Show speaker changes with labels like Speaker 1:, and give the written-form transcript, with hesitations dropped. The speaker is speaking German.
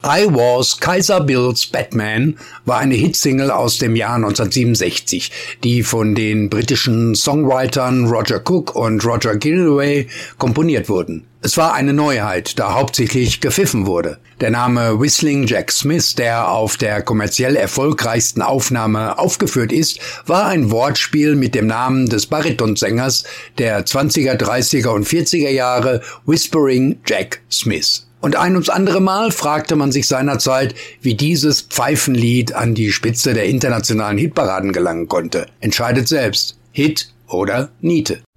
Speaker 1: I Was Kaiser Bill's Batman war eine Hitsingle aus dem Jahr 1967, die von den britischen Songwritern Roger Cook und Roger Gilroy komponiert wurden. Es war eine Neuheit, da hauptsächlich gepfiffen wurde. Der Name Whistling Jack Smith, der auf der kommerziell erfolgreichsten Aufnahme aufgeführt ist, war ein Wortspiel mit dem Namen des Baritonsängers der 20er, 30er und 40er Jahre, Whispering Jack Smith. Und ein ums andere Mal fragte man sich seinerzeit, wie dieses Pfeifenlied an die Spitze der internationalen Hitparaden gelangen konnte. Entscheidet selbst. Hit oder Niete.